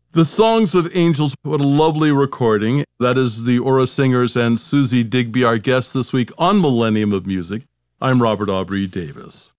The Songs of Angels, what a lovely recording. That is the Aura Singers and Susie Digby, our guests this week on Millennium of Music. I'm Robert Aubrey Davis.